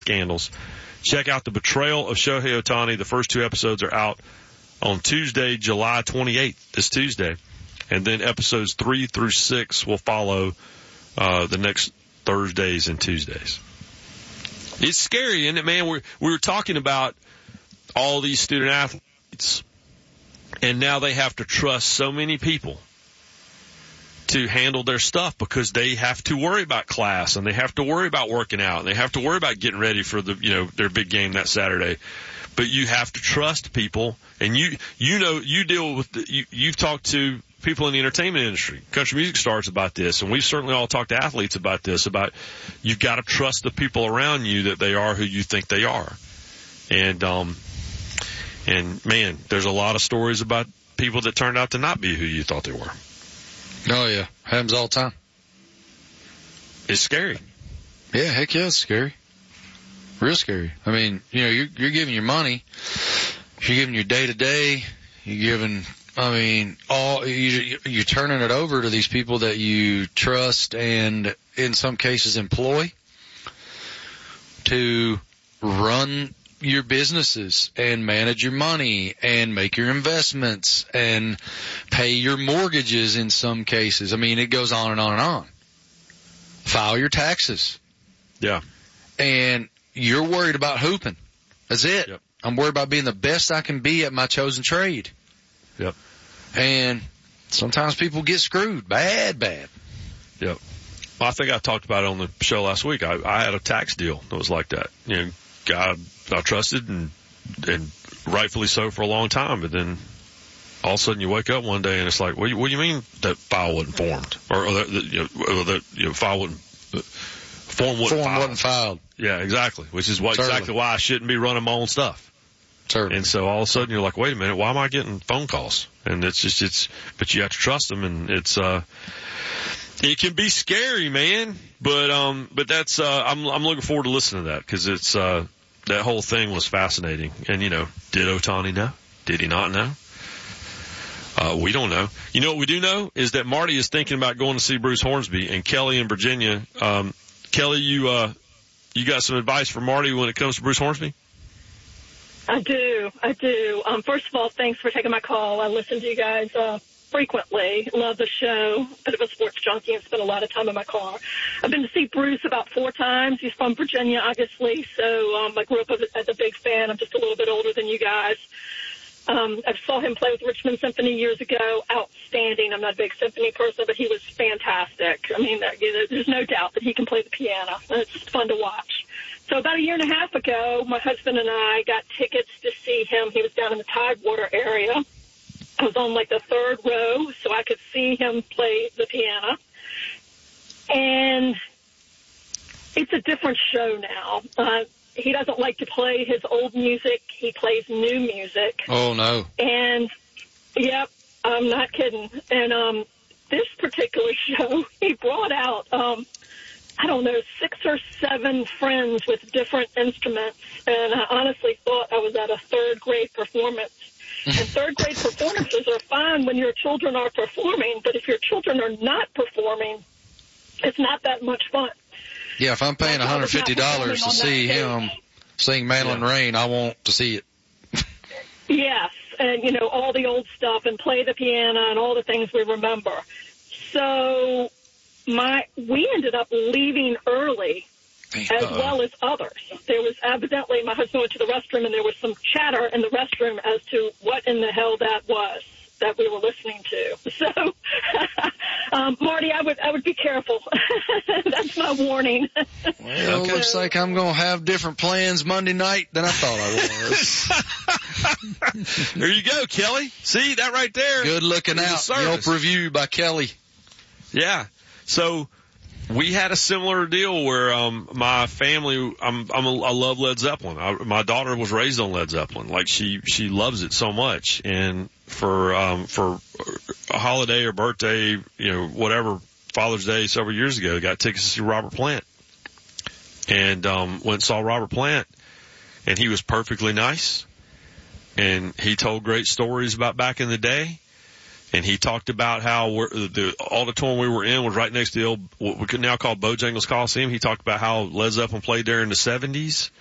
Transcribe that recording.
scandals. Check out The Betrayal of Shohei Ohtani. The first 2 episodes are out on Tuesday, July 28th, this Tuesday. And then episodes 3 through 6 will follow the next Thursdays and Tuesdays. It's scary, isn't it, man? We were talking about all these student athletes, and now they have to trust so many people to handle their stuff because they have to worry about class, and they have to worry about working out, and they have to worry about getting ready for their big game that Saturday. But you have to trust people, and you deal with you've talked to people in the entertainment industry, country music stars about this, and we've certainly all talked to athletes about this, about you've got to trust the people around you that they are who you think they are. And man, there's a lot of stories about people that turned out to not be who you thought they were. Oh yeah, happens all the time. It's scary. Yeah, heck yeah, it's scary. Real scary. I mean, you're giving your money, you're giving your day to day, you're giving, you're turning it over to these people that you trust and in some cases employ to run your businesses and manage your money and make your investments and pay your mortgages in some cases. I mean, it goes on and on and on. File your taxes. Yeah. And you're worried about hooping. That's it. Yep. I'm worried about being the best I can be at my chosen trade. Yep. And sometimes people get screwed. Bad. Yep. Well, I think I talked about it on the show last week. I had a tax deal that was like that. God, I trusted and rightfully so for a long time, but then all of a sudden you wake up one day and it's like, what do you mean that file wasn't formed? Or that file form wasn't filed. Yeah, exactly. Which is exactly why I shouldn't be running my own stuff. Certainly. And so all of a sudden you're like, wait a minute, why am I getting phone calls? And but you have to trust them, and it can be scary, man. But that's, I'm looking forward to listening to that, because it's, that whole thing was fascinating. And, did Ohtani know? Did he not know? We don't know. You know what we do know is that Marty is thinking about going to see Bruce Hornsby, and Kelly in Virginia. Kelly, you got some advice for Marty when it comes to Bruce Hornsby? I do. First of all, thanks for taking my call. I listen to you guys frequently. Love the show. Bit of a sports junkie and spend a lot of time in my car. I've been to see Bruce about 4 times. He's from Virginia, obviously, so I grew up as a big fan. I'm just a little bit older than you guys. I saw him play with Richmond Symphony years ago. Outstanding. I'm not a big symphony person, but he was fantastic. I mean, there's no doubt that he can play the piano. It's just fun to watch. So about a year and a half ago, my husband and I got tickets to see him. He was down in the Tidewater area. I was on like the 3rd row, so I could see him play the piano. And it's a different show now. He doesn't like to play his old music. He plays new music. Oh, no. And, yep, I'm not kidding. And this particular show, he brought out, 6 or 7 friends with different instruments. And I honestly thought I was at a 3rd grade performance. And 3rd grade performances are fine when your children are performing, but if your children are not performing, it's not that much fun. Yeah, if I'm paying $150 to see him sing Madeline Rain, I want to see it. Yes, and, all the old stuff and play the piano and all the things we remember. So we ended up leaving early, as well as others. There was evidently, my husband went to the restroom, and there was some chatter in the restroom as to what in the hell that was that we were listening to. So, Marty, I would be careful. That's my warning. Well, looks like I'm going to have different plans Monday night than I thought I was. There you go, Kelly. See, that right there. Good looking out. Yelp review by Kelly. Yeah. So we had a similar deal where my family, I love Led Zeppelin. My daughter was raised on Led Zeppelin. Like she loves it so much. And for a holiday or birthday, whatever, Father's Day several years ago, got tickets to see Robert Plant. And went and saw Robert Plant, and he was perfectly nice. And he told great stories about back in the day. And he talked about how the auditorium we were in was right next to the old, what we could now call Bojangles Coliseum. He talked about how Led Zeppelin played there in the 70s.